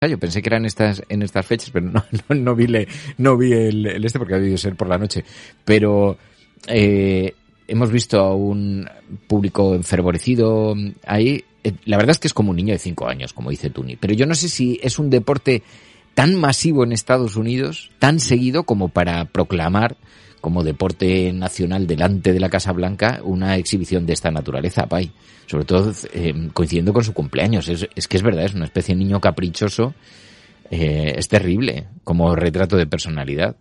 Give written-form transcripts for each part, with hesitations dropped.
Yo pensé que eran en estas fechas, pero no vi el porque ha debido ser por la noche. Pero hemos visto a un público enfervorecido ahí. La verdad es que es como un niño de 5 años, como dice Tuni. Pero yo no sé si es un deporte tan masivo en Estados Unidos, tan seguido como para proclamar como deporte nacional delante de la Casa Blanca una exhibición de esta naturaleza, Pai. Sobre todo coincidiendo con su cumpleaños. Es que es verdad, es una especie de niño caprichoso. Es terrible como retrato de personalidad.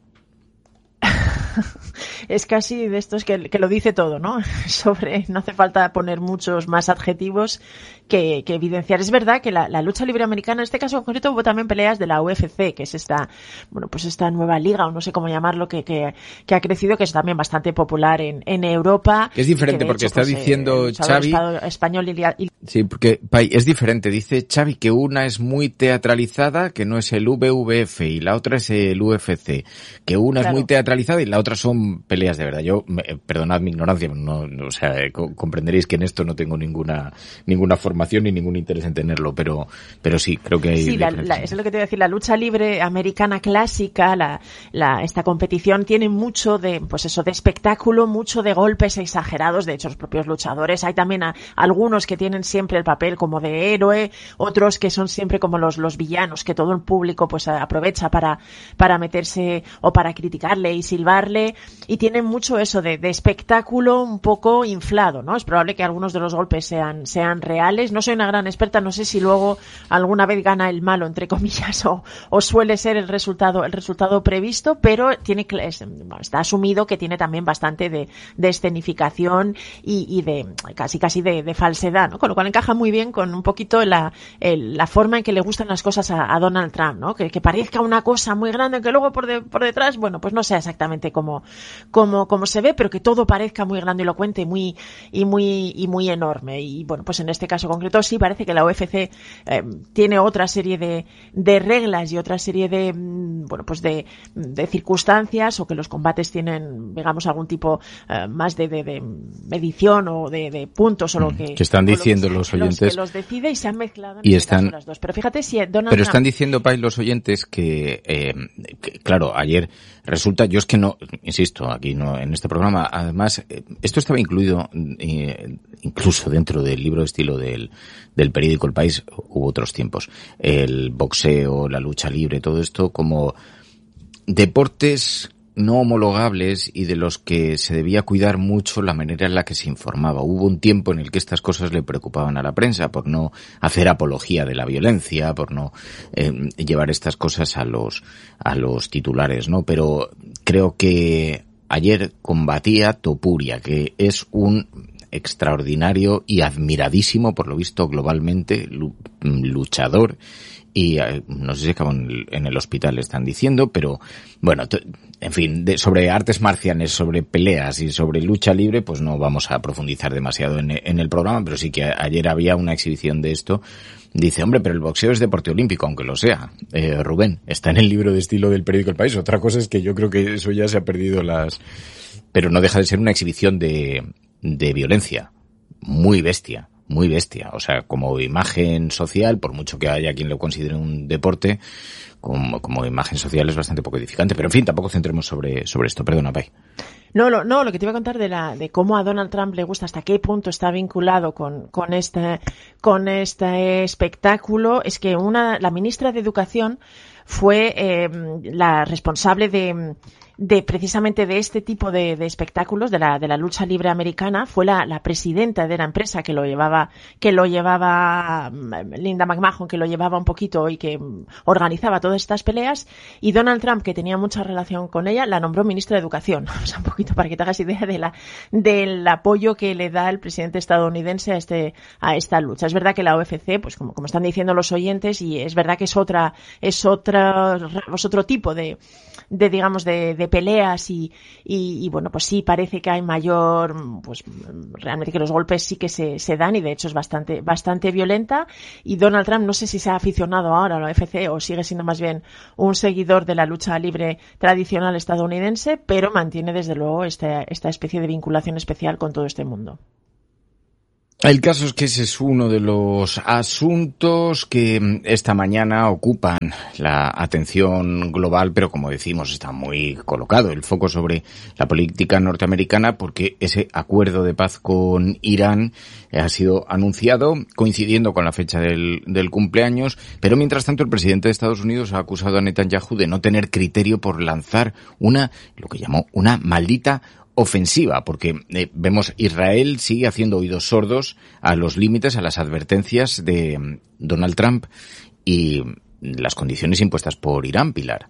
Es casi de estos que lo dice todo, ¿no? No hace falta poner muchos más adjetivos que evidenciar. Es verdad que la lucha libre americana, en este caso en concreto, hubo también peleas de la UFC, que es esta nueva liga, o no sé cómo llamarlo, que ha crecido, que es también bastante popular en Europa. Es diferente porque está diciendo Xavi... español y... Sí, porque, Pai, es diferente. Dice Xavi que una es muy teatralizada, que no es el WWF, y la otra es el UFC. Que una es muy teatralizada y la otra son peleas de verdad. Yo, perdonad mi ignorancia, o sea, comprenderéis que en esto no tengo ninguna formación ni ningún interés en tenerlo, pero sí, creo que hay... Sí, es lo que te voy a decir, la lucha libre americana clásica, esta competición tiene mucho de, pues eso, de espectáculo, mucho de golpes exagerados. De hecho, los propios luchadores, hay también algunos que tienen siempre el papel como de héroe, otros que son siempre como los villanos, que todo el público pues aprovecha para meterse o para criticarle y silbarle, y tienen mucho eso de espectáculo un poco inflado, ¿no? Es probable que algunos de los golpes sean reales. No soy una gran experta, no sé si luego alguna vez gana el malo, entre comillas, o suele ser el resultado previsto, pero está asumido que tiene también bastante de escenificación y de casi de falsedad, ¿no? Con lo cual encaja muy bien con un poquito la forma en que le gustan las cosas a Donald Trump, ¿no? Que parezca una cosa muy grande, que luego por detrás, bueno, pues no sea exactamente como se ve, pero que todo parezca muy grandilocuente y muy enorme. Y bueno, pues en este caso concreto sí parece que la UFC tiene otra serie de reglas y otra serie de circunstancias, o que los combates tienen, digamos, algún tipo más de medición o de puntos, o lo que están diciendo los oyentes, que los decide, y se han mezclado y están las dos. Pero fíjate si Donald Pero Trump... están diciendo, Pai, los oyentes que claro, ayer resulta, yo es que no, insisto, aquí no, en este programa, además, esto estaba incluido, incluso dentro del libro de estilo del periódico El País, hubo otros tiempos, el boxeo, la lucha libre, todo esto como deportes no homologables y de los que se debía cuidar mucho la manera en la que se informaba. Hubo un tiempo en el que estas cosas le preocupaban a la prensa por no hacer apología de la violencia, por no llevar estas cosas a los titulares, ¿no? Pero creo que ayer combatía Topuria, que es un extraordinario y admiradísimo, por lo visto globalmente, luchador. Y no sé si acabó en el hospital, están diciendo, pero bueno, en fin, sobre artes marciales, sobre peleas y sobre lucha libre, pues no vamos a profundizar demasiado en el programa, pero sí que ayer había una exhibición de esto. Dice, hombre, pero el boxeo es deporte olímpico, aunque lo sea. Rubén, está en el libro de estilo del periódico El País. Otra cosa es que yo creo que eso ya se ha perdido pero no deja de ser una exhibición de violencia muy bestia. Muy bestia, o sea, como imagen social, por mucho que haya quien lo considere un deporte, como imagen social es bastante poco edificante, pero en fin, tampoco centremos sobre esto, perdona, Pai. No, lo que te iba a contar de cómo a Donald Trump le gusta, hasta qué punto está vinculado con este espectáculo, es que la ministra de Educación fue la responsable de precisamente de este tipo de espectáculos, de la lucha libre americana, fue la presidenta de la empresa que lo llevaba Linda McMahon, que lo llevaba un poquito y que organizaba todas estas peleas, y Donald Trump, que tenía mucha relación con ella, la nombró ministra de Educación. O sea, un poquito para que te hagas idea del apoyo que le da el presidente estadounidense a esta lucha. Es verdad que la UFC, pues como están diciendo los oyentes, y es verdad que es otro tipo de peleas y bueno, pues sí parece que hay mayor, pues realmente que los golpes sí que se dan, y de hecho es bastante violenta. Y Donald Trump, no sé si se ha aficionado ahora a la UFC o sigue siendo más bien un seguidor de la lucha libre tradicional estadounidense, pero mantiene desde luego esta especie de vinculación especial con todo este mundo. El caso es que ese es uno de los asuntos que esta mañana ocupan la atención global, pero como decimos está muy colocado el foco sobre la política norteamericana porque ese acuerdo de paz con Irán ha sido anunciado coincidiendo con la fecha del cumpleaños, pero mientras tanto el presidente de Estados Unidos ha acusado a Netanyahu de no tener criterio por lanzar lo que llamó una maldita ofensiva, porque vemos Israel sigue haciendo oídos sordos a los límites, a las advertencias de Donald Trump y las condiciones impuestas por Irán, Pilar.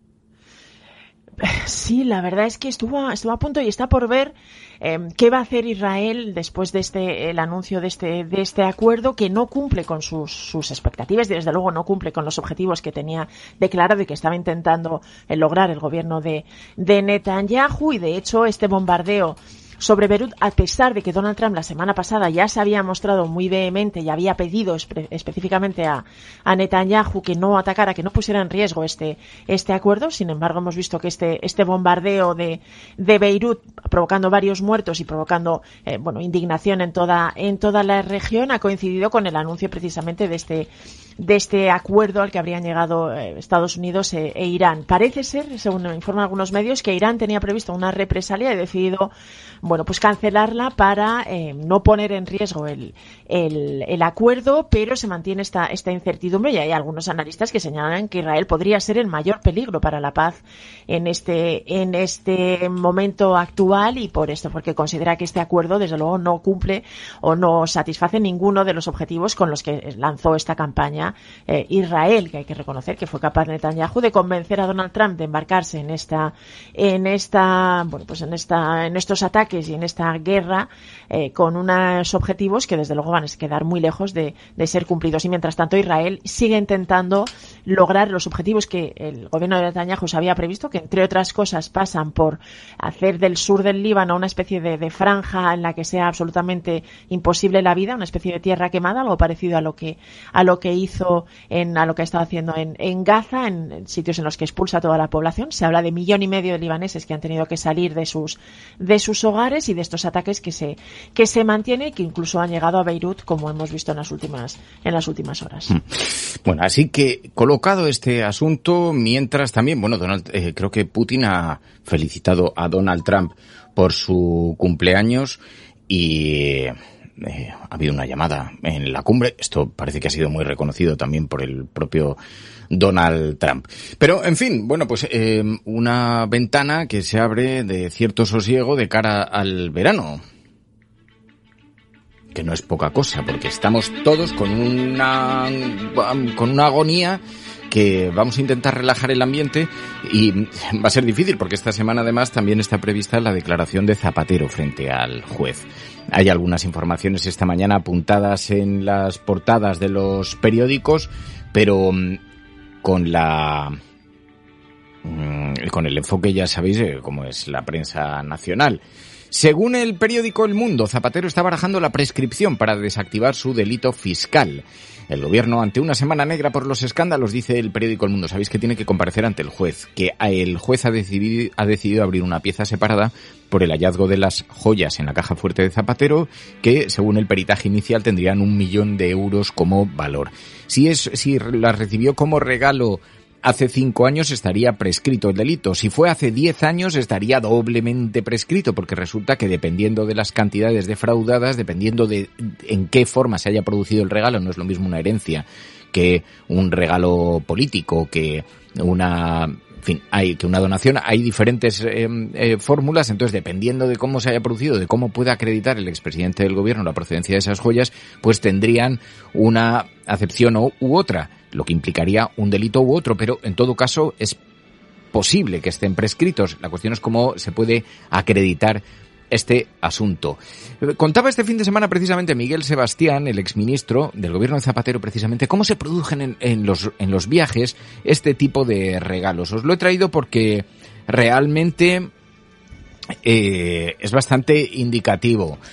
Sí, la verdad es que estuvo a punto y está por ver qué va a hacer Israel después de el anuncio de este acuerdo que no cumple con sus expectativas y desde luego no cumple con los objetivos que tenía declarado y que estaba intentando lograr el gobierno de Netanyahu. Y de hecho este bombardeo sobre Beirut, a pesar de que Donald Trump la semana pasada ya se había mostrado muy vehemente y había pedido específicamente a Netanyahu que no atacara, que no pusiera en riesgo este acuerdo. Sin embargo, hemos visto que este bombardeo de Beirut, provocando varios muertos y provocando indignación en toda la región, ha coincidido con el anuncio precisamente de este acuerdo al que habrían llegado Estados Unidos e Irán. Parece ser, según informan algunos medios, que Irán tenía previsto una represalia y ha decidido cancelarla para no poner en riesgo el acuerdo, pero se mantiene esta incertidumbre y hay algunos analistas que señalan que Israel podría ser el mayor peligro para la paz en este momento actual y porque considera que este acuerdo desde luego no cumple o no satisface ninguno de los objetivos con los que lanzó esta campaña Israel, que hay que reconocer que fue capaz Netanyahu de convencer a Donald Trump de embarcarse en estos ataques y en esta guerra con unos objetivos que desde luego van a quedar muy lejos de ser cumplidos. Y mientras tanto Israel sigue intentando lograr los objetivos que el gobierno de Netanyahu se había previsto, que entre otras cosas pasan por hacer del sur del Líbano una especie de franja en la que sea absolutamente imposible la vida, una especie de tierra quemada, algo parecido a lo que hizo a lo que ha estado haciendo en Gaza, en sitios en los que expulsa a toda la población. Se habla de 1,5 millones de libaneses que han tenido que salir de sus hogares y de estos ataques que se mantienen y que incluso han llegado a Beirut, como hemos visto en las últimas horas. Bueno, así que colocado este asunto, mientras también, creo que Putin ha felicitado a Donald Trump por su cumpleaños y ha habido una llamada en la cumbre. Esto parece que ha sido muy reconocido también por el propio Donald Trump. Pero, en fin, una ventana que se abre de cierto sosiego de cara al verano. Que no es poca cosa, porque estamos todos con una agonía que vamos a intentar relajar el ambiente y va a ser difícil porque esta semana además también está prevista la declaración de Zapatero frente al juez. Hay algunas informaciones esta mañana apuntadas en las portadas de los periódicos, pero con el enfoque, ya sabéis, cómo es la prensa nacional. Según el periódico El Mundo, Zapatero está barajando la prescripción para desactivar su delito fiscal. El gobierno ante una semana negra por los escándalos, dice el periódico El Mundo. Sabéis que tiene que comparecer ante el juez, que el juez ha decidido abrir una pieza separada por el hallazgo de las joyas en la caja fuerte de Zapatero, que según el peritaje inicial tendrían 1 millón de euros como valor. Si las recibió como regalo hace 5 años estaría prescrito el delito. Si fue hace 10 años estaría doblemente prescrito, porque resulta que dependiendo de las cantidades defraudadas, dependiendo de en qué forma se haya producido el regalo, no es lo mismo una herencia que un regalo político, que una donación, hay diferentes fórmulas. Entonces, dependiendo de cómo se haya producido, de cómo pueda acreditar el expresidente del gobierno la procedencia de esas joyas, pues tendrían una acepción u otra, lo que implicaría un delito u otro, pero en todo caso es posible que estén prescritos. La cuestión es cómo se puede acreditar este asunto. Contaba este fin de semana precisamente Miguel Sebastián, el exministro del gobierno de Zapatero, precisamente cómo se produjen en los viajes este tipo de regalos. Os lo he traído porque realmente es bastante indicativo.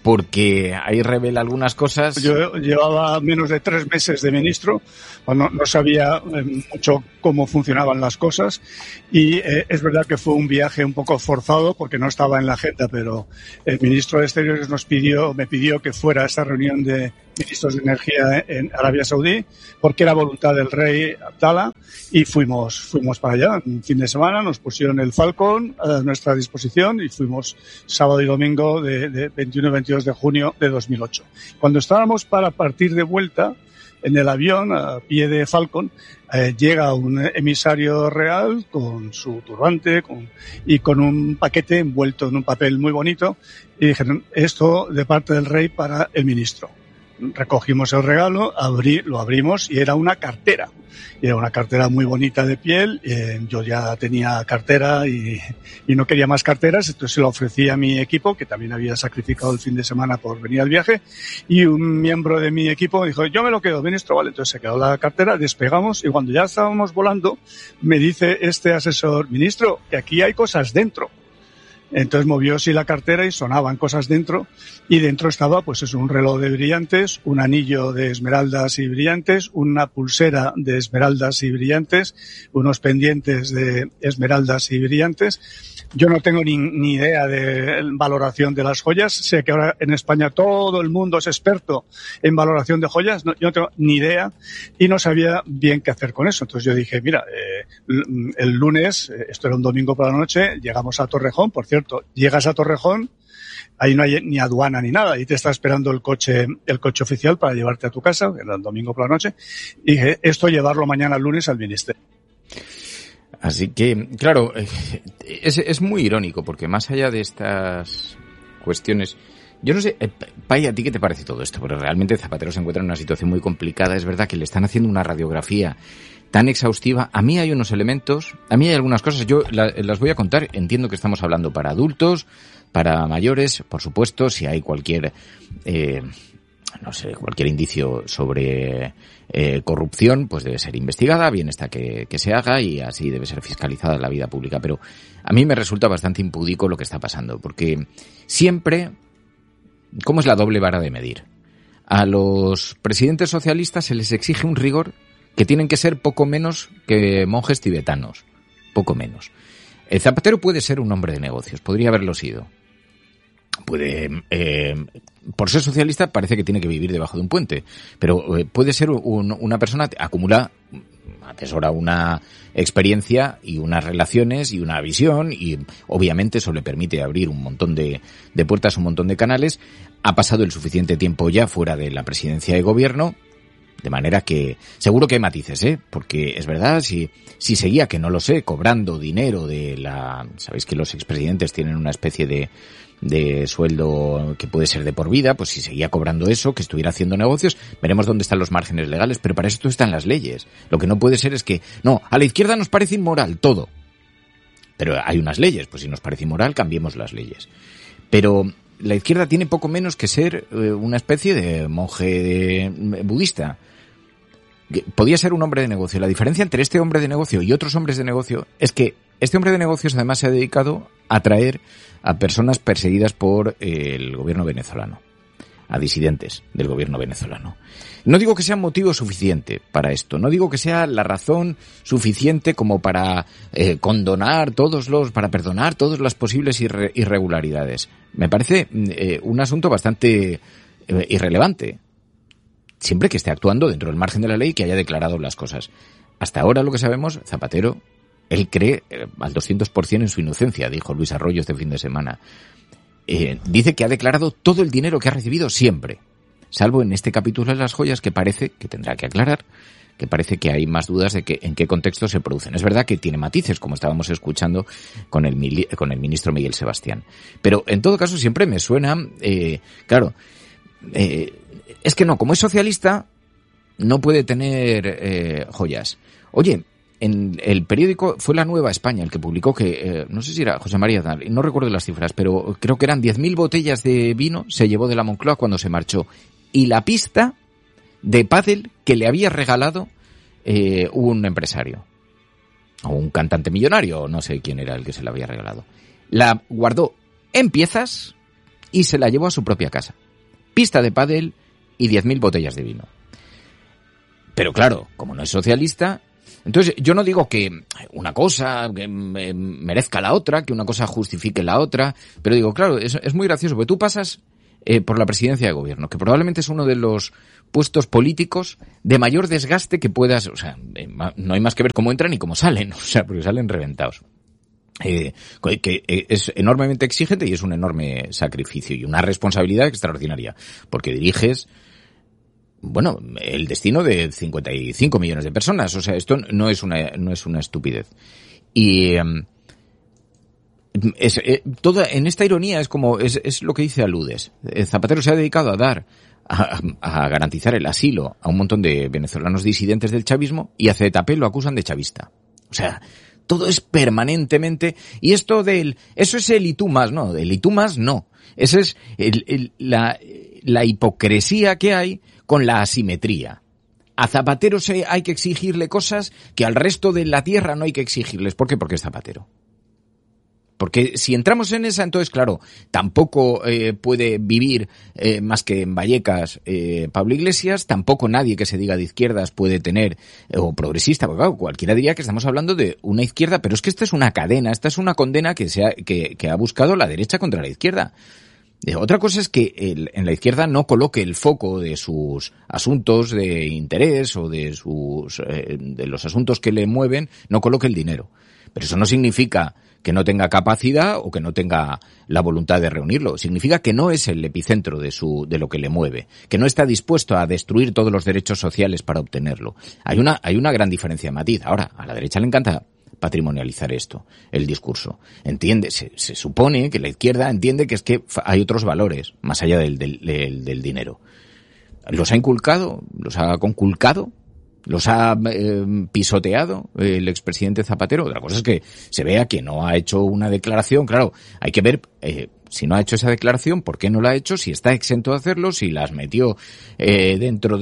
porque ahí revela algunas cosas. Yo llevaba menos de 3 meses de ministro, no sabía mucho cómo funcionaban las cosas, y es verdad que fue un viaje un poco forzado porque no estaba en la agenda, pero el ministro de Exteriores me pidió que fuera a esta reunión de ministros de energía en Arabia Saudí, porque era voluntad del rey Abdallah, y fuimos para allá. Un fin de semana nos pusieron el Falcon a nuestra disposición y fuimos sábado y domingo de 21 y 22 de junio de 2008. Cuando estábamos para partir de vuelta en el avión, a pie de Falcon, llega un emisario real con su turbante y con un paquete envuelto en un papel muy bonito, y dijeron, esto de parte del rey para el ministro. Recogimos el regalo, lo abrimos y era una cartera. Y era una cartera muy bonita de piel. Yo ya tenía cartera y no quería más carteras, entonces se la ofrecí a mi equipo, que también había sacrificado el fin de semana por venir al viaje. Y un miembro de mi equipo dijo, yo me lo quedo, ministro, vale. Entonces se quedó la cartera, despegamos y cuando ya estábamos volando, me dice este asesor, ministro, que aquí hay cosas dentro. Entonces movió sí la cartera y sonaban cosas dentro, y dentro estaba pues es un reloj de brillantes, un anillo de esmeraldas y brillantes, una pulsera de esmeraldas y brillantes, unos pendientes de esmeraldas y brillantes. Yo no tengo ni idea de valoración de las joyas. Sé que ahora en España todo el mundo es experto en valoración de joyas. Yo no tengo ni idea y no sabía bien qué hacer con eso. Entonces yo dije, mira, el lunes, esto era un domingo por la noche, llegamos a Torrejón. Por cierto, llegas a Torrejón, ahí no hay ni aduana ni nada, y te está esperando el coche oficial para llevarte a tu casa, era el domingo por la noche. Y dije, esto llevarlo mañana lunes al ministerio. Así que, claro, es muy irónico, porque más allá de estas cuestiones, yo no sé, Pai, ¿a ti qué te parece todo esto? Porque realmente Zapatero se encuentra en una situación muy complicada. Es verdad que le están haciendo una radiografía tan exhaustiva. A mí hay unos elementos, a mí hay algunas cosas, yo las voy a contar. Entiendo que estamos hablando para adultos, para mayores, por supuesto, si hay cualquier indicio sobre corrupción, pues debe ser investigada, bien está que se haga, y así debe ser fiscalizada la vida pública. Pero a mí me resulta bastante impúdico lo que está pasando, porque siempre, ¿cómo es la doble vara de medir? A los presidentes socialistas se les exige un rigor que tienen que ser poco menos que monjes tibetanos, poco menos. El Zapatero puede ser un hombre de negocios, podría haberlo sido. Puede, por ser socialista parece que tiene que vivir debajo de un puente, pero puede ser una persona, atesora una experiencia y unas relaciones y una visión, y obviamente eso le permite abrir un montón de puertas, un montón de canales. Ha pasado el suficiente tiempo ya fuera de la presidencia de gobierno, de manera que seguro que hay matices, porque es verdad, si seguía, que no lo sé, cobrando dinero sabéis que los expresidentes tienen una especie de sueldo que puede ser de por vida, pues si seguía cobrando eso, que estuviera haciendo negocios, veremos dónde están los márgenes legales, pero para eso están las leyes. Lo que no puede ser es que, no, a la izquierda nos parece inmoral todo, pero hay unas leyes, pues si nos parece inmoral, cambiemos las leyes. Pero la izquierda tiene poco menos que ser una especie de monje budista. Podía ser un hombre de negocio. La diferencia entre este hombre de negocio y otros hombres de negocio es que este hombre de negocios además se ha dedicado a atraer a personas perseguidas por el gobierno venezolano, a disidentes del gobierno venezolano. No digo que sea motivo suficiente para esto, no digo que sea la razón suficiente como para para perdonar todas las posibles irregularidades. Me parece un asunto bastante irrelevante, siempre que esté actuando dentro del margen de la ley y que haya declarado las cosas. Hasta ahora lo que sabemos, Zapatero, él cree al 200% en su inocencia, dijo Luis Arroyo este fin de semana. Dice que ha declarado todo el dinero que ha recibido siempre, salvo en este capítulo de las joyas, que parece que tendrá que aclarar, que parece que hay más dudas de en qué contexto se producen. Es verdad que tiene matices, como estábamos escuchando con el ministro Miguel Sebastián. Pero en todo caso siempre me suena, es que no, como es socialista, no puede tener joyas. Oye, en el periódico, fue La Nueva España el que publicó que, no sé si era José María Aznar, no recuerdo las cifras, pero creo que eran 10.000 botellas de vino se llevó de la Moncloa cuando se marchó. Y la pista de pádel que le había regalado un empresario, o un cantante millonario, no sé quién era el que se la había regalado. La guardó en piezas y se la llevó a su propia casa. Pista de pádel y 10.000 botellas de vino. Pero claro, como no es socialista, entonces yo no digo que una cosa que merezca la otra, que una cosa justifique la otra, pero digo, claro, es muy gracioso, porque tú pasas por la presidencia de gobierno, que probablemente es uno de los puestos políticos de mayor desgaste que puedas, o sea, no hay más que ver cómo entran y cómo salen, o sea, porque salen reventados. Que es enormemente exigente y es un enorme sacrificio y una responsabilidad extraordinaria, porque diriges, bueno, el destino de 55 millones de personas. O sea, esto no es una estupidez. Y toda en esta ironía es como es lo que dice Aludes. Zapatero se ha dedicado a dar a garantizar el asilo a un montón de venezolanos disidentes del chavismo y a Zetapé lo acusan de chavista. O sea, todo es permanentemente, y esto eso es el y tú más, no, el y tú más no. Esa es la hipocresía que hay con la asimetría. A Zapatero hay que exigirle cosas que al resto de la tierra no hay que exigirles. ¿Por qué? Porque es Zapatero. Porque si entramos en esa, entonces, claro, tampoco puede vivir más que en Vallecas Pablo Iglesias, tampoco nadie que se diga de izquierdas puede tener, o progresista, porque claro, cualquiera diría que estamos hablando de una izquierda, pero es que esta es una cadena, esta es una condena que ha buscado la derecha contra la izquierda. Otra cosa es que en la izquierda no coloque el foco de sus asuntos de interés o de los asuntos que le mueven, no coloque el dinero. Pero eso no significa que no tenga capacidad o que no tenga la voluntad de reunirlo. Significa que no es el epicentro de lo que le mueve, que no está dispuesto a destruir todos los derechos sociales para obtenerlo. Hay una gran diferencia de matiz. Ahora, a la derecha le encanta patrimonializar esto, el discurso. Entiende, se supone que la izquierda entiende que es que hay otros valores más allá del dinero. Los ha inculcado, los ha conculcado, los ha pisoteado el expresidente Zapatero. Otra cosa es que se vea que no ha hecho una declaración. Claro, hay que ver si no ha hecho esa declaración, por qué no la ha hecho, si está exento de hacerlo, si las metió dentro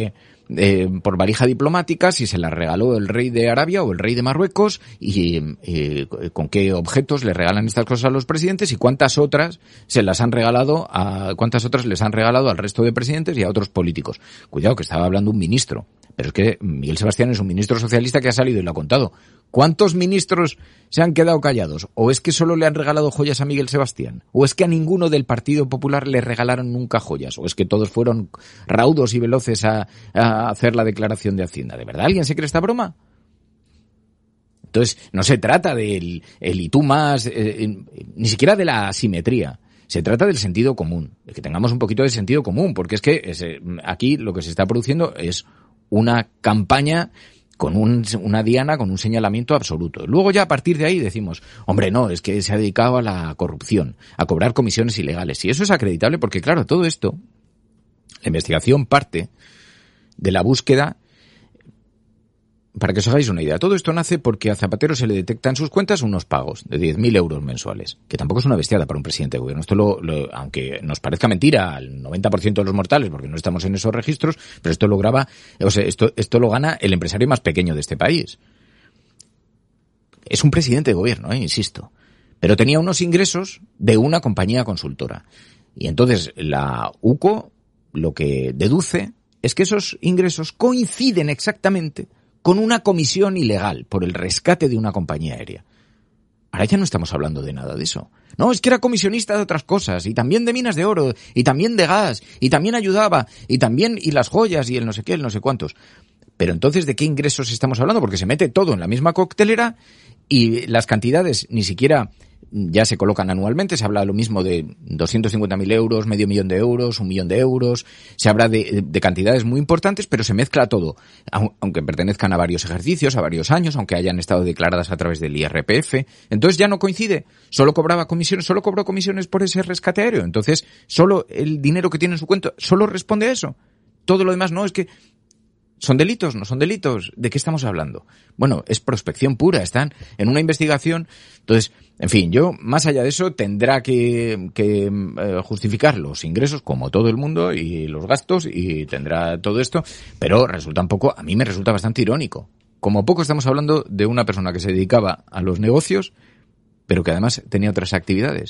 por valija diplomática, si se las regaló el rey de Arabia o el rey de Marruecos y con qué objetos le regalan estas cosas a los presidentes y cuántas otras les han regalado al resto de presidentes y a otros políticos. Cuidado, que estaba hablando un ministro. Pero es que Miguel Sebastián es un ministro socialista que ha salido y lo ha contado. ¿Cuántos ministros se han quedado callados? ¿O es que solo le han regalado joyas a Miguel Sebastián? ¿O es que a ninguno del Partido Popular le regalaron nunca joyas? ¿O es que todos fueron raudos y veloces a hacer la declaración de Hacienda? ¿De verdad alguien se cree esta broma? Entonces, no se trata del y tú más, ni siquiera de la asimetría. Se trata del sentido común, de que tengamos un poquito de sentido común, porque es que aquí lo que se está produciendo es una campaña con una diana, con un señalamiento absoluto. Luego ya a partir de ahí decimos, hombre, no, es que se ha dedicado a la corrupción, a cobrar comisiones ilegales. Y eso es acreditable porque, claro, todo esto, la investigación parte de la búsqueda. Para que os hagáis una idea, todo esto nace porque a Zapatero se le detecta en sus cuentas unos pagos de 10.000 euros mensuales, que tampoco es una bestiada para un presidente de gobierno. Esto aunque nos parezca mentira al 90% de los mortales, porque no estamos en esos registros, pero esto lo graba, o sea, esto lo gana el empresario más pequeño de este país. Es un presidente de gobierno, insisto. Pero tenía unos ingresos de una compañía consultora. Y entonces la UCO lo que deduce es que esos ingresos coinciden exactamente con una comisión ilegal por el rescate de una compañía aérea. Ahora ya no estamos hablando de nada de eso. No, es que era comisionista de otras cosas, y también de minas de oro, y también de gas, y también ayudaba, y las joyas, y el no sé qué, el no sé cuántos. Pero entonces, ¿de qué ingresos estamos hablando? Porque se mete todo en la misma coctelera, y las cantidades ni siquiera ya se colocan anualmente. Se habla lo mismo de 250.000 euros, medio millón de euros, 1 millón de euros. Se habla de cantidades muy importantes, pero se mezcla todo. Aunque pertenezcan a varios ejercicios, a varios años, aunque hayan estado declaradas a través del IRPF. Entonces ya no coincide. Solo cobró comisiones por ese rescate aéreo. Entonces, solo el dinero que tiene en su cuenta, solo responde a eso. Todo lo demás no, es que ¿son delitos? ¿No son delitos? ¿De qué estamos hablando? Bueno, es prospección pura, están en una investigación. Entonces, en fin, yo, más allá de eso, tendrá que justificar los ingresos, como todo el mundo, y los gastos, y tendrá todo esto, pero a mí me resulta bastante irónico. Como poco estamos hablando de una persona que se dedicaba a los negocios, pero que además tenía otras actividades.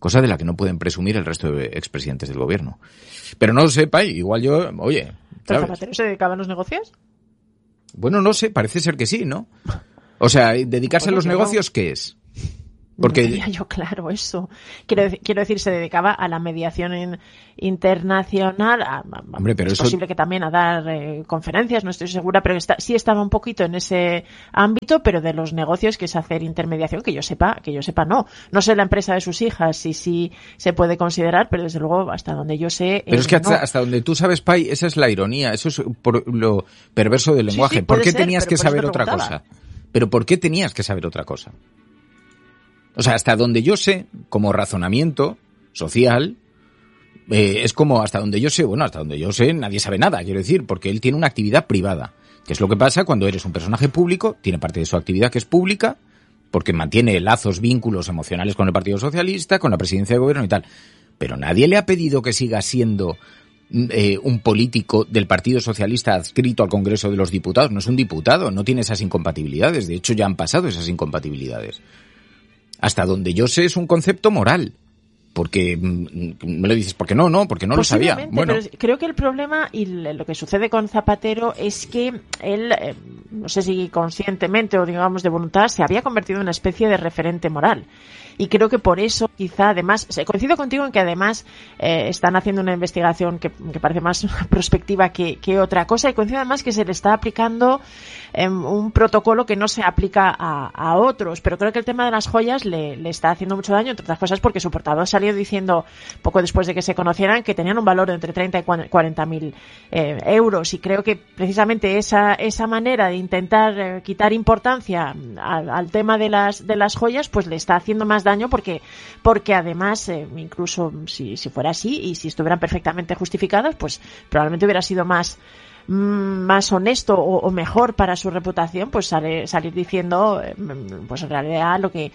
cosa de la que no pueden presumir el resto de expresidentes del gobierno. Pero no lo sé, Pai, igual yo, oye... ¿Pero Zapatero se dedicaba a los negocios? Bueno, no sé, parece ser que sí, ¿no? O sea, dedicarse a los negocios, ¿qué es? Porque... No tenía yo claro eso. Quiero decir, se dedicaba a la mediación internacional. Hombre, pero es eso... posible que también a dar conferencias, no estoy segura, pero sí estaba un poquito en ese ámbito, pero de los negocios, que es hacer intermediación, que yo sepa no. No sé la empresa de sus hijas, si sí se puede considerar, pero desde luego, hasta donde yo sé... Pero es que hasta donde tú sabes, Pai, esa es la ironía, eso es por lo perverso del lenguaje. Sí, ¿Por qué tenías que saber otra cosa? ¿Pero por qué tenías que saber otra cosa? O sea, hasta donde yo sé, como razonamiento social, es como hasta donde yo sé, nadie sabe nada, quiero decir, porque él tiene una actividad privada, que es lo que pasa cuando eres un personaje público, tiene parte de su actividad que es pública, porque mantiene lazos, vínculos emocionales con el Partido Socialista, con la presidencia de gobierno y tal. Pero nadie le ha pedido que siga siendo un político del Partido Socialista adscrito al Congreso de los Diputados. No es un diputado, no tiene esas incompatibilidades, de hecho ya han pasado esas incompatibilidades. Hasta donde yo sé es un concepto moral. Porque me lo dices, porque no lo sabía. Bueno, pero creo que el problema y lo que sucede con Zapatero es que él, no sé si conscientemente o digamos de voluntad, se había convertido en una especie de referente moral. Y creo que por eso, quizá, además, coincido contigo en que además están haciendo una investigación que parece más prospectiva que otra cosa, y coincido además que se le está aplicando un protocolo que no se aplica a otros. Pero creo que el tema de las joyas le está haciendo mucho daño, entre otras cosas porque su portavoz salió diciendo, poco después de que se conocieran, que tenían un valor de entre 30 y 40.000 euros. Y creo que precisamente esa manera de intentar quitar importancia al tema de las joyas, pues le está haciendo más daño porque además, incluso si fuera así y si estuvieran perfectamente justificados, pues probablemente hubiera sido más honesto o mejor para su reputación, pues salir diciendo, pues en realidad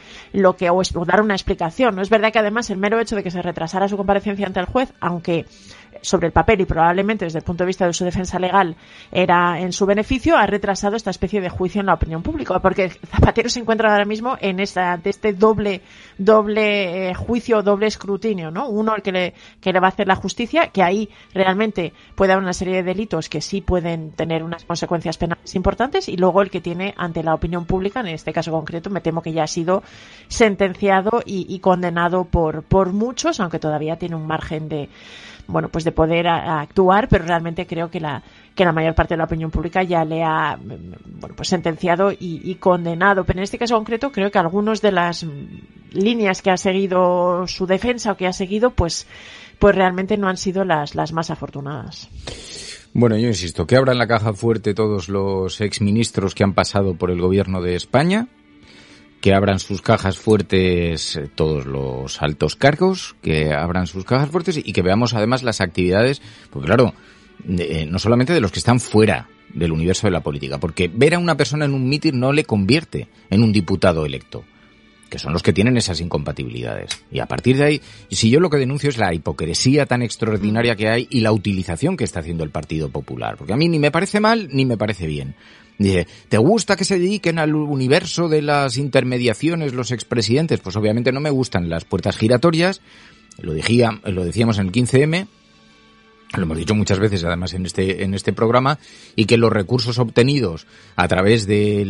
o dar una explicación. No es verdad que además el mero hecho de que se retrasara su comparecencia ante el juez, aunque sobre el papel y probablemente desde el punto de vista de su defensa legal era en su beneficio, ha retrasado esta especie de juicio en la opinión pública, porque Zapatero se encuentra ahora mismo ante este doble juicio, doble escrutinio, ¿no? Uno el que le va a hacer la justicia, que ahí realmente puede haber una serie de delitos que sí pueden tener unas consecuencias penales importantes, y luego el que tiene ante la opinión pública, en este caso concreto, me temo que ya ha sido sentenciado y condenado por muchos, aunque todavía tiene un margen de poder actuar, pero realmente creo que la mayor parte de la opinión pública ya le ha sentenciado y condenado. Pero en este caso concreto creo que algunos de las líneas que ha seguido su defensa o que ha seguido pues realmente no han sido las más afortunadas. Bueno, yo insisto, que abran la caja fuerte todos los exministros que han pasado por el gobierno de España, que abran sus cajas fuertes todos los altos cargos, que abran sus cajas fuertes y que veamos además las actividades, porque claro, no solamente de los que están fuera del universo de la política, porque ver a una persona en un mitin no le convierte en un diputado electo, que son los que tienen esas incompatibilidades. Y a partir de ahí, si yo lo que denuncio es la hipocresía tan extraordinaria que hay y la utilización que está haciendo el Partido Popular, porque a mí ni me parece mal ni me parece bien. Dice, ¿te gusta que se dediquen al universo de las intermediaciones los expresidentes? Pues obviamente no me gustan las puertas giratorias, lo decíamos en el 15M, lo hemos dicho muchas veces además en este programa, y que los recursos obtenidos a través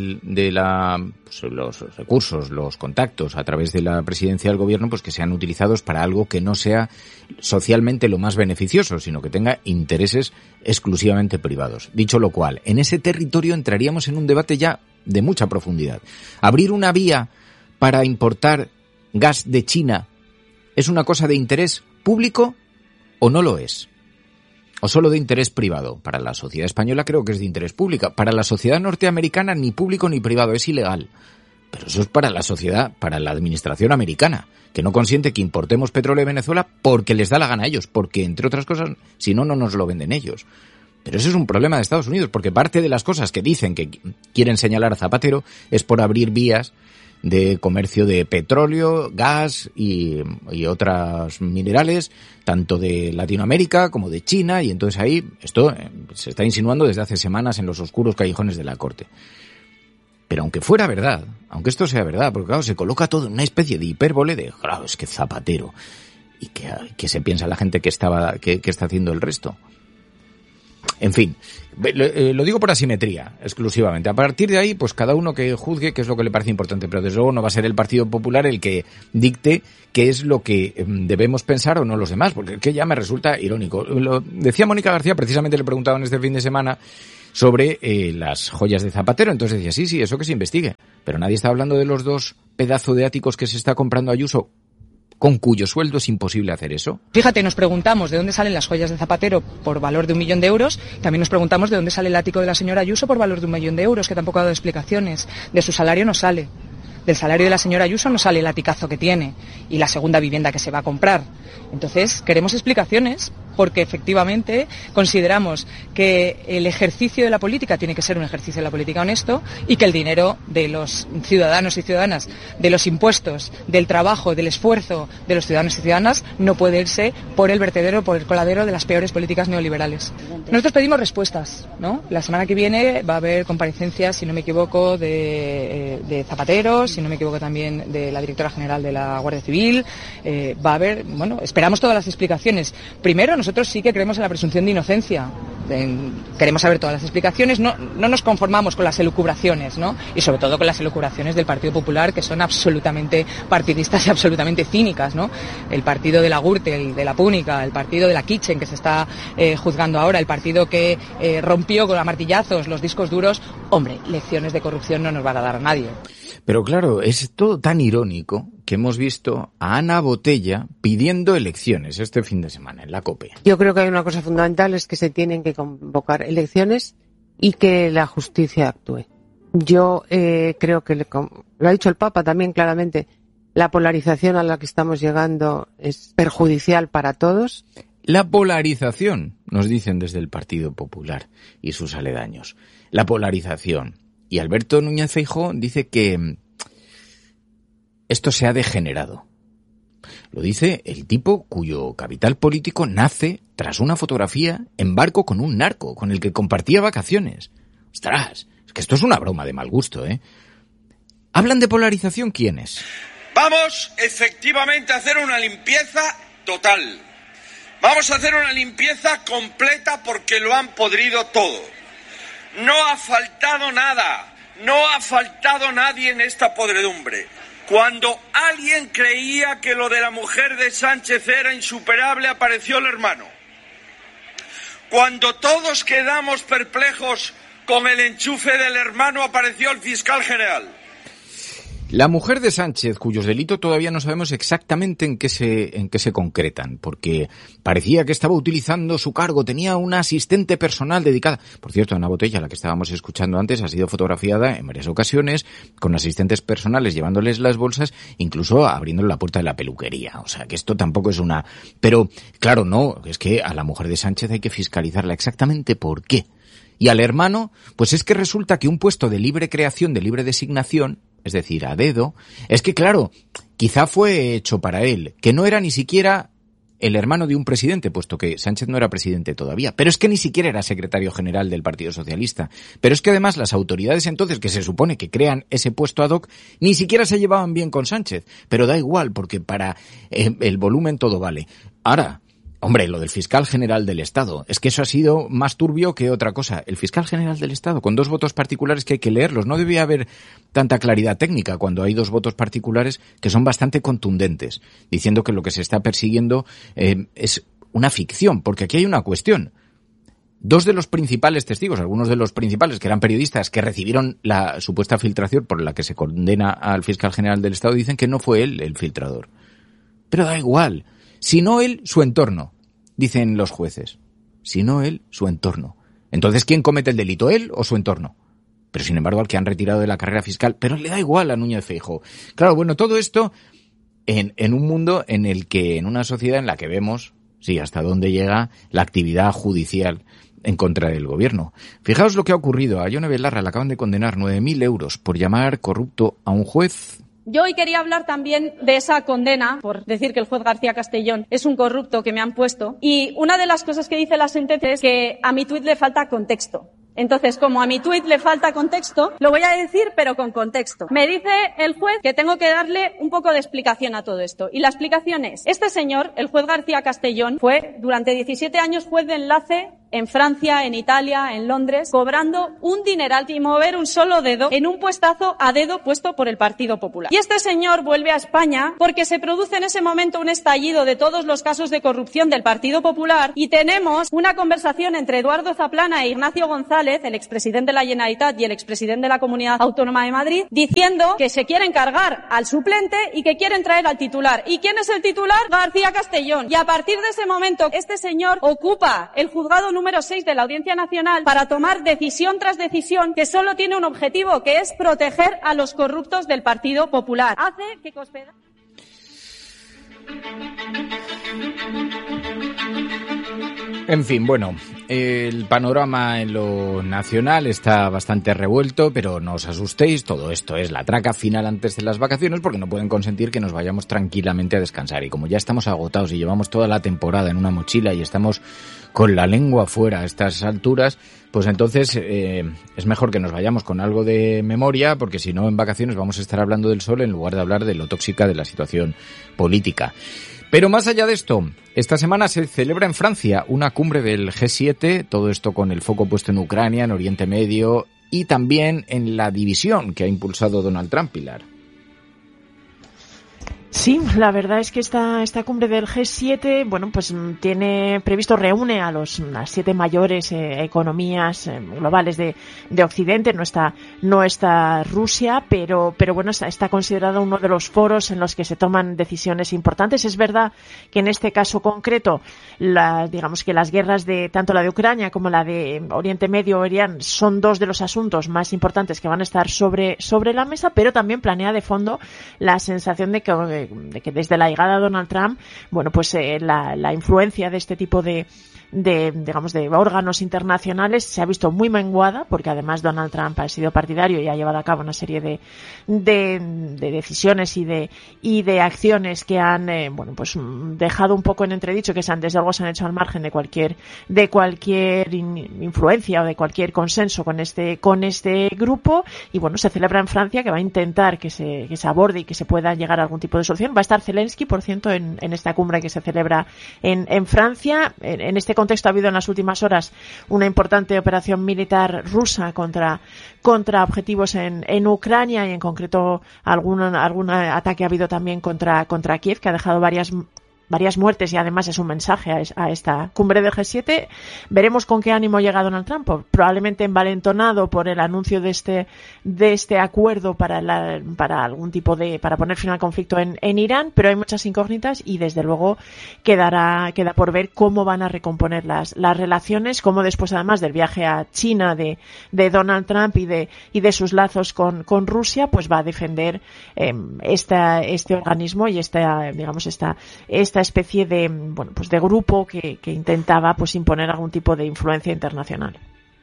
los recursos, los contactos a través de la presidencia del gobierno, pues que sean utilizados para algo que no sea socialmente lo más beneficioso, sino que tenga intereses exclusivamente privados. Dicho lo cual, en ese territorio entraríamos en un debate ya de mucha profundidad. Abrir una vía para importar gas de China ¿es una cosa de interés público o no lo es? ¿O solo de interés privado? Para la sociedad española creo que es de interés público. Para la sociedad norteamericana ni público ni privado, es ilegal. Pero eso es para la sociedad, para la administración americana, que no consiente que importemos petróleo de Venezuela porque les da la gana a ellos, porque entre otras cosas, si no, no nos lo venden ellos. Pero eso es un problema de Estados Unidos, porque parte de las cosas que dicen que quieren señalar a Zapatero es por abrir vías de comercio de petróleo, gas y otros minerales, tanto de Latinoamérica como de China, y entonces ahí esto se está insinuando desde hace semanas en los oscuros callejones de la Corte. Pero aunque fuera verdad, aunque esto sea verdad, porque claro, se coloca todo en una especie de hipérbole de, claro, es que Zapatero. ¿Y qué se piensa la gente que está haciendo el resto? En fin, lo digo por asimetría, exclusivamente. A partir de ahí, pues cada uno que juzgue qué es lo que le parece importante, pero desde luego no va a ser el Partido Popular el que dicte qué es lo que debemos pensar o no los demás, porque es que ya me resulta irónico. Lo decía Mónica García, precisamente le preguntaban este fin de semana sobre las joyas de Zapatero, entonces decía, sí, eso que se investigue, pero nadie está hablando de los 2 pedazos de áticos que se está comprando Ayuso, con cuyo sueldo es imposible hacer eso. Fíjate, nos preguntamos de dónde salen las joyas de Zapatero por valor de 1 millón de euros. También nos preguntamos de dónde sale el ático de la señora Ayuso por valor de 1 millón de euros, que tampoco ha dado explicaciones. De su salario no sale. Del salario de la señora Ayuso no sale el aticazo que tiene y la segunda vivienda que se va a comprar. Entonces, queremos explicaciones porque efectivamente consideramos que el ejercicio de la política tiene que ser un ejercicio de la política honesto y que el dinero de los ciudadanos y ciudadanas, de los impuestos, del trabajo, del esfuerzo de los ciudadanos y ciudadanas no puede irse por el vertedero, por el coladero de las peores políticas neoliberales. Nosotros pedimos respuestas, ¿no? La semana que viene va a haber comparecencias, si no me equivoco, de Zapatero, si no me equivoco también de la directora general de la Guardia Civil. Va a haber, bueno, esperamos todas las explicaciones. Primero, nosotros sí que creemos en la presunción de inocencia. Queremos saber todas las explicaciones, no nos conformamos con las elucubraciones, ¿no? Y sobre todo con las elucubraciones del Partido Popular, que son absolutamente partidistas y absolutamente cínicas, ¿no? El partido de la Gürtel, de la Púnica, el partido de la Kitchen, que se está juzgando ahora, el partido que rompió con martillazos los discos duros. Hombre, lecciones de corrupción no nos va a dar a nadie. Pero claro, es todo tan irónico que hemos visto a Ana Botella pidiendo elecciones este fin de semana en la COPE. Yo creo que hay una cosa fundamental, es que se tienen que convocar elecciones y que la justicia actúe. Yo creo que, lo ha dicho el Papa también claramente, la polarización a la que estamos llegando es perjudicial para todos. La polarización, nos dicen desde el Partido Popular y sus aledaños. La polarización. Y Alberto Núñez Feijóo dice que esto se ha degenerado. Lo dice el tipo cuyo capital político nace tras una fotografía en barco con un narco, con el que compartía vacaciones. ¡Ostras! Es que esto es una broma de mal gusto, ¿eh? ¿Hablan de polarización quiénes? Vamos efectivamente a hacer una limpieza total. Vamos a hacer una limpieza completa porque lo han podrido todo. No ha faltado nada, no ha faltado nadie en esta podredumbre. Cuando alguien creía que lo de la mujer de Sánchez era insuperable, apareció el hermano. Cuando todos quedamos perplejos con el enchufe del hermano, apareció el fiscal general. La mujer de Sánchez, cuyos delitos todavía no sabemos exactamente en qué se concretan, porque parecía que estaba utilizando su cargo, tenía una asistente personal dedicada. Por cierto, Ana Botella, la que estábamos escuchando antes, ha sido fotografiada en varias ocasiones con asistentes personales llevándoles las bolsas, incluso abriéndole la puerta de la peluquería. O sea, que esto tampoco es una... Pero, claro, no, es que a la mujer de Sánchez hay que fiscalizarla exactamente por qué. Y al hermano, pues es que resulta que un puesto de libre creación, de libre designación, es decir, a dedo, es que claro, quizá fue hecho para él, que no era ni siquiera el hermano de un presidente, puesto que Sánchez no era presidente todavía, pero es que ni siquiera era secretario general del Partido Socialista, pero es que además las autoridades entonces, que se supone que crean ese puesto ad hoc, ni siquiera se llevaban bien con Sánchez, pero da igual, porque para el volumen todo vale. Ahora, hombre, lo del fiscal general del Estado, es que eso ha sido más turbio que otra cosa. El fiscal general del Estado, con 2 votos particulares que hay que leerlos, no debía haber tanta claridad técnica cuando hay 2 votos particulares que son bastante contundentes, diciendo que lo que se está persiguiendo es una ficción, porque aquí hay una cuestión. 2 de los principales testigos, algunos de los principales que eran periodistas que recibieron la supuesta filtración por la que se condena al fiscal general del Estado, dicen que no fue él el filtrador. Pero da igual. Si no él, su entorno, dicen los jueces. Si no él, su entorno. Entonces, ¿quién comete el delito, él o su entorno? Pero sin embargo, al que han retirado de la carrera fiscal, pero le da igual a Núñez Feijóo. Claro, bueno, todo esto en un mundo en el que, en una sociedad en la que vemos, sí, hasta dónde llega la actividad judicial en contra del gobierno. Fijaos lo que ha ocurrido. A Yone Belarra le acaban de condenar 9.000 euros por llamar corrupto a un juez. Yo hoy quería hablar también de esa condena por decir que el juez García Castellón es un corrupto que me han puesto. Y una de las cosas que dice la sentencia es que a mi tuit le falta contexto. Entonces, como a mi tuit le falta contexto, lo voy a decir, pero con contexto. Me dice el juez que tengo que darle un poco de explicación a todo esto. Y la explicación es, este señor, el juez García Castellón, fue durante 17 años juez de enlace en Francia, en Italia, en Londres, cobrando un dineral sin mover un solo dedo en un puestazo a dedo puesto por el Partido Popular. Y este señor vuelve a España porque se produce en ese momento un estallido de todos los casos de corrupción del Partido Popular y tenemos una conversación entre Eduardo Zaplana e Ignacio González, el expresidente de la Generalitat y el expresidente de la Comunidad Autónoma de Madrid, diciendo que se quieren cargar al suplente y que quieren traer al titular. ¿Y quién es el titular? García Castellón. Y a partir de ese momento, este señor ocupa el juzgado número 6 de la Audiencia Nacional para tomar decisión tras decisión que solo tiene un objetivo, que es proteger a los corruptos del Partido Popular. Hace que Cospedal... En fin, bueno, el panorama en lo nacional está bastante revuelto, pero no os asustéis, todo esto es la traca final antes de las vacaciones porque no pueden consentir que nos vayamos tranquilamente a descansar. Y como ya estamos agotados y llevamos toda la temporada en una mochila y estamos con la lengua fuera a estas alturas, pues entonces es mejor que nos vayamos con algo de memoria, porque si no en vacaciones vamos a estar hablando del sol en lugar de hablar de lo tóxica de la situación política. Pero más allá de esto, esta semana se celebra en Francia una cumbre del G7, todo esto con el foco puesto en Ucrania, en Oriente Medio y también en la división que ha impulsado Donald Trump, Pilar. Sí, la verdad es que esta cumbre del G7, bueno, pues tiene previsto, reúne a las 7 mayores economías globales de Occidente. No está Rusia, pero bueno, está considerado uno de los foros en los que se toman decisiones importantes. Es verdad que en este caso concreto, digamos que las guerras tanto la de Ucrania como la de Oriente Medio o Irán son dos de los asuntos más importantes que van a estar sobre la mesa, pero también planea de fondo la sensación de que desde la llegada de Donald Trump, bueno, pues la influencia de este tipo de órganos internacionales se ha visto muy menguada, porque además Donald Trump ha sido partidario y ha llevado a cabo una serie de decisiones y de acciones que han bueno, pues dejado un poco en entredicho, que desde luego se han hecho al margen de cualquier influencia o de cualquier consenso con este grupo. Y bueno, se celebra en Francia, que va a intentar que se aborde y que se pueda llegar a algún tipo de solución. Va a estar Zelensky, por cierto, en esta cumbre que se celebra en Francia. En este contexto ha habido en las últimas horas una importante operación militar rusa contra objetivos en Ucrania, y en concreto algún ataque ha habido también contra Kiev, que ha dejado varias muertes, y además es un mensaje a esta cumbre del G7. Veremos con qué ánimo llega Donald Trump, probablemente envalentonado por el anuncio de este acuerdo para algún tipo para poner fin al conflicto en Irán, pero hay muchas incógnitas y desde luego queda por ver cómo van a recomponer las relaciones, cómo después además del viaje a China de Donald Trump y de sus lazos con Rusia, pues va a defender este organismo y esta especie de grupo que intentaba pues imponer algún tipo de influencia internacional.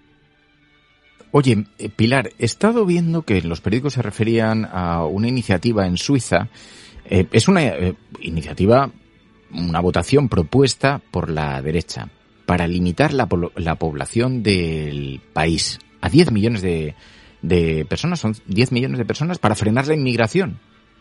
Oye, Pilar, he estado viendo que los periódicos se referían a una iniciativa en Suiza. Es una iniciativa, una votación propuesta por la derecha para limitar la población del país a 10 millones de personas. Son 10 millones de personas para frenar la inmigración.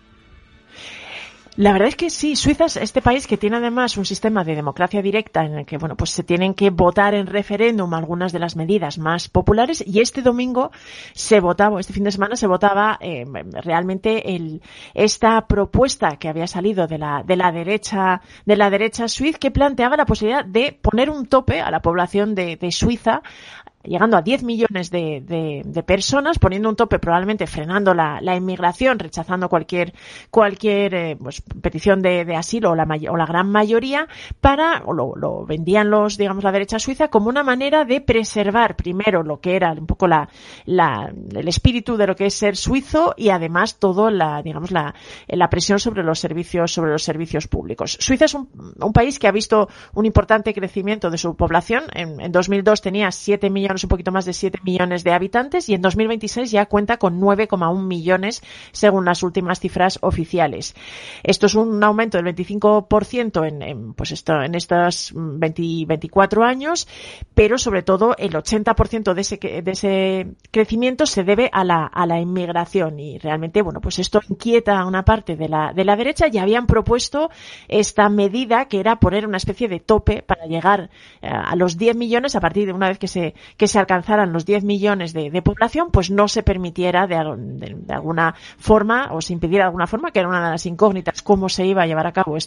La verdad es que sí, Suiza es este país que tiene además un sistema de democracia directa en el que, bueno, pues se tienen que votar en referéndum algunas de las medidas más populares, y este fin de semana se votaba realmente esta propuesta que había salido de la derecha suiza, que planteaba la posibilidad de poner un tope a la población de Suiza, llegando a 10 millones de personas, poniendo un tope, probablemente frenando la inmigración, rechazando cualquier pues petición de asilo o la gran mayoría, lo vendían la derecha suiza como una manera de preservar primero lo que era un poco el espíritu de lo que es ser suizo, y además todo la presión sobre los servicios públicos. Suiza es un país que ha visto un importante crecimiento de su población. En 2002 tenía 7 millones millones, un poquito más de 7 millones de habitantes, y en 2026 ya cuenta con 9,1 millones según las últimas cifras oficiales. Esto es un aumento del 25% en estos 24 años, pero sobre todo el 80% de ese crecimiento se debe a la inmigración, y realmente, bueno, pues esto inquieta a una parte de la derecha, y habían propuesto esta medida que era poner una especie de tope para llegar a los 10 millones, a partir de una vez que se alcanzaran los 10 millones de población, pues no se permitiera de alguna forma, o se impidiera de alguna forma, que era una de las incógnitas, cómo se iba a llevar a cabo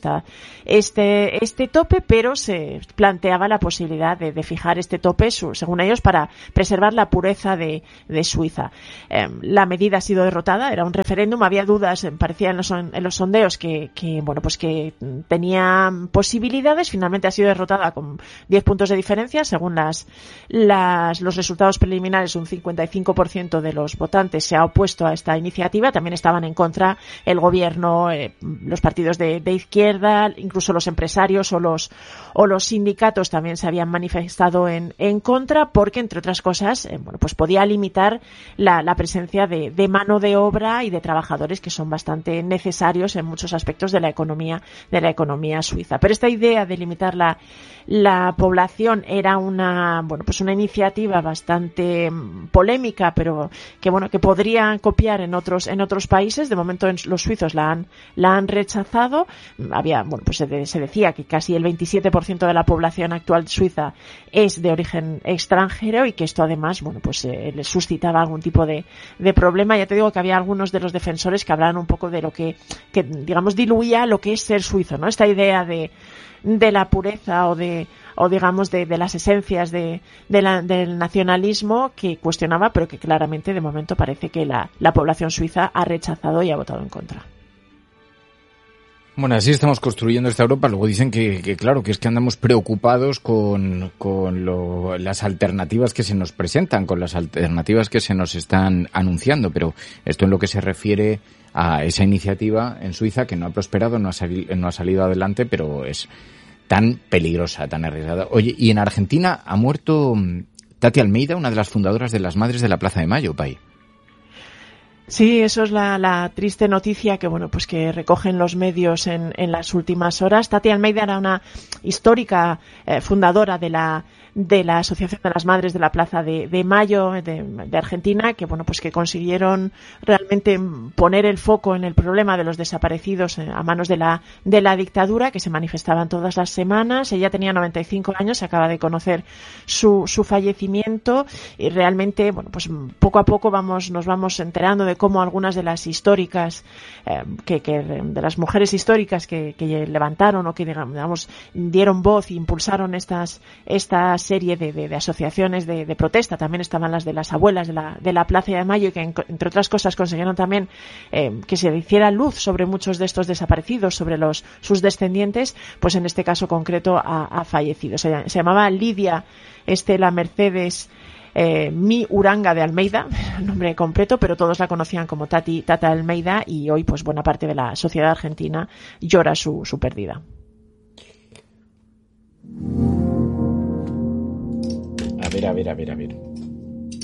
este tope, pero se planteaba la posibilidad de fijar este tope, según ellos, para preservar la pureza de Suiza. La medida ha sido derrotada, era un referéndum, había dudas, parecía en los sondeos que tenía posibilidades, finalmente ha sido derrotada con 10 puntos de diferencia, según los resultados preliminares. Un 55% de los votantes se ha opuesto a esta iniciativa, también estaban en contra el gobierno, los partidos de izquierda, incluso los empresarios o los sindicatos también se habían manifestado en contra, porque entre otras cosas, pues podía limitar la presencia de mano de obra y de trabajadores, que son bastante necesarios en muchos aspectos de la economía suiza. Pero esta idea de limitar la población era una iniciativa bastante polémica, pero que podrían copiar en otros países. De momento los suizos la han rechazado. Se decía que casi el 27% de la población actual suiza es de origen extranjero, y que esto además les suscitaba algún tipo de problema. Ya te digo que había algunos de los defensores que hablaban un poco de lo que digamos diluía lo que es ser suizo, ¿no? Esta idea de la pureza o digamos de las esencias del nacionalismo, que cuestionaba, pero que claramente de momento parece que la población suiza ha rechazado y ha votado en contra. Bueno, así estamos construyendo esta Europa. Luego dicen que claro, que es que andamos preocupados con las alternativas que se nos presentan, con las alternativas que se nos están anunciando, pero esto en lo que se refiere a esa iniciativa en Suiza, que no ha prosperado, no ha salido adelante, pero es tan peligrosa, tan arriesgada. Oye, y en Argentina ha muerto Tati Almeida, una de las fundadoras de las Madres de la Plaza de Mayo, Pai. Sí, eso es la triste noticia que recogen los medios en las últimas horas. Tati Almeida era una histórica fundadora de la Asociación de las Madres de la Plaza de Mayo de Argentina, que consiguieron realmente poner el foco en el problema de los desaparecidos a manos de la dictadura, que se manifestaban todas las semanas. Ella tenía 95 años, se acaba de conocer su fallecimiento, y realmente poco a poco nos vamos enterando de cómo algunas de las históricas de las mujeres históricas que levantaron o que digamos dieron voz e impulsaron esta serie de asociaciones de protesta. También estaban las de las abuelas de la Plaza de Mayo, y que entre otras cosas consiguieron también que se hiciera luz sobre muchos de estos desaparecidos, sobre sus descendientes. Pues en este caso concreto ha fallecido. Se llamaba Lidia Estela Mercedes Mi Uranga de Almeida, el nombre completo, pero todos la conocían como Tata Almeida, y hoy buena parte de la sociedad argentina llora su pérdida. A ver.